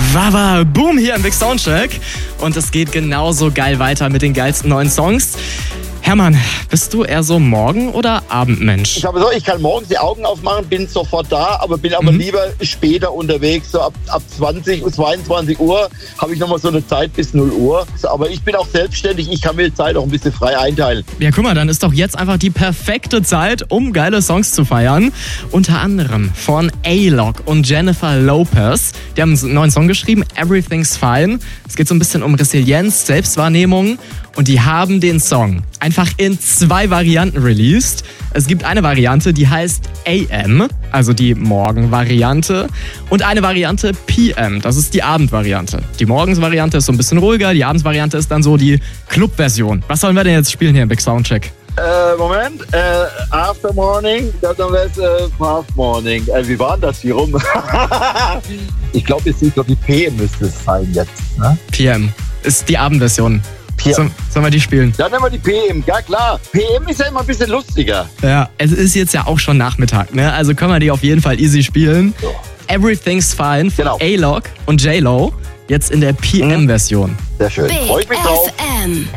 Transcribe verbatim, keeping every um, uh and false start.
Wawa, boom, hier im Big Soundcheck. Und es geht genauso geil weiter mit den geilsten neuen Songs. Hermann, bist du eher so Morgen- oder Abendmensch? Ich habe so, ich kann morgens die Augen aufmachen, bin sofort da, aber bin aber mhm. lieber später unterwegs. So ab, ab zwanzig, zweiundzwanzig Uhr habe ich nochmal so eine Zeit bis null Uhr. Aber ich bin auch selbstständig, ich kann mir die Zeit auch ein bisschen frei einteilen. Ja, guck mal, dann ist doch jetzt einfach die perfekte Zeit, um geile Songs zu feiern. Unter anderem von A-Lock und Jennifer Lopez. Die haben einen neuen Song geschrieben, Everything's Fine. Es geht so ein bisschen um Resilienz, Selbstwahrnehmung. Und die haben den Song einfach in zwei Varianten released. Es gibt eine Variante, die heißt A M, also die Morgen-Variante. Und eine Variante P M, das ist die Abend-Variante. Die Morgens-Variante ist so ein bisschen ruhiger, die Abends-Variante ist dann so die Club-Version. Was sollen wir denn jetzt spielen hier im Big Soundcheck? Äh, Moment, äh, After Morning, dann wäre es äh, Half Morning. Äh, wie war denn das hier rum? Ich glaube, jetzt glaube die P M müsste es sein jetzt. Ne? P M ist die Abendversion. So, sollen wir die spielen? Dann nehmen wir die P M, ja klar. P M ist ja immer ein bisschen lustiger. Ja, es ist jetzt ja auch schon Nachmittag, ne? Also können wir die auf jeden Fall easy spielen. So. Everything's Fine von genau. A-Lock und J-Lo, jetzt in der P M-Version. Sehr schön. Big Freut mich drauf. F M.